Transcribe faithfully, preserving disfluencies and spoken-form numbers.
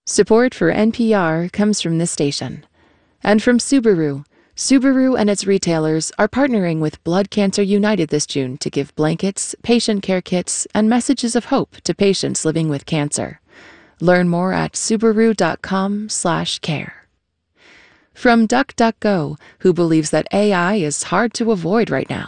Support for N P R comes from this station. And from Subaru. Subaru and its retailers are partnering with Blood Cancer United this June to give blankets, patient care kits, and messages of hope to patients living with cancer. Learn more at subaru dot com slash care. From DuckDuckGo, who believes that A I is hard to avoid right now.